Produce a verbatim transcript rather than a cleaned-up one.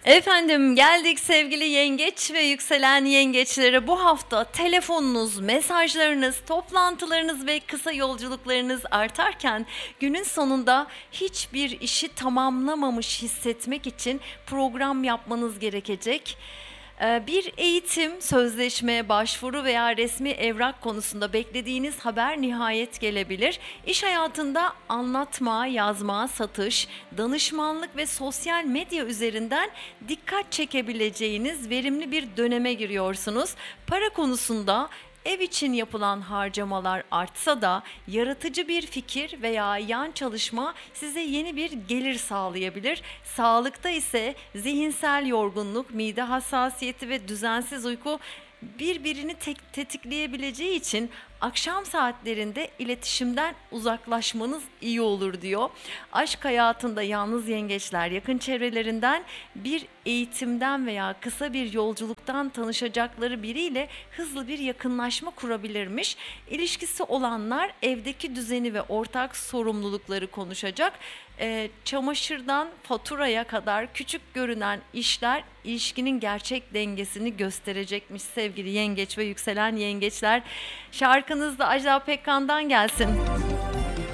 Efendim geldik sevgili yengeç ve yükselen yengeçlere. Bu hafta telefonunuz, mesajlarınız, toplantılarınız ve kısa yolculuklarınız artarken günün sonunda hiçbir işi tamamlamamış hissetmek için program yapmanız gerekecek. Bir eğitim, sözleşme, başvuru veya resmi evrak konusunda beklediğiniz haber nihayet gelebilir. İş hayatında anlatma, yazma, satış, danışmanlık ve sosyal medya üzerinden dikkat çekebileceğiniz verimli bir döneme giriyorsunuz. Para konusunda ev için yapılan harcamalar artsa da yaratıcı bir fikir veya yan çalışma size yeni bir gelir sağlayabilir. Sağlıkta ise zihinsel yorgunluk, mide hassasiyeti ve düzensiz uyku birbirini tek tetikleyebileceği için akşam saatlerinde iletişimden uzaklaşmanız iyi olur diyor. Aşk hayatında yalnız yengeçler yakın çevrelerinden bir eğitimden veya kısa bir yolculuktan tanışacakları biriyle hızlı bir yakınlaşma kurabilirmiş. İlişkisi olanlar evdeki düzeni ve ortak sorumlulukları konuşacak. E, çamaşırdan faturaya kadar küçük görünen işler ilişkinin gerçek dengesini gösterecekmiş sevgili yengeç ve yükselen yengeçler. Şarkınız da Ajda Pekkan'dan gelsin.